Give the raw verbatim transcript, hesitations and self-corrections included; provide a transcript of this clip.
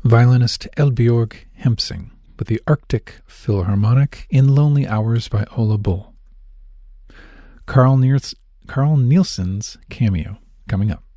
violinist Elbjorg Hempsing with the Arctic Philharmonic in Lonely Hours by Ola Bull. Carl, Niels- Carl Nielsen's cameo coming up.